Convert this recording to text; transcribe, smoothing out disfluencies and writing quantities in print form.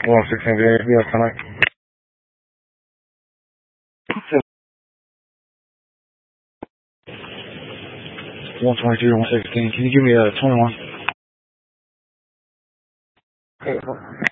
116, yeah, connect. 122, 116, can you give me a 21? Okay,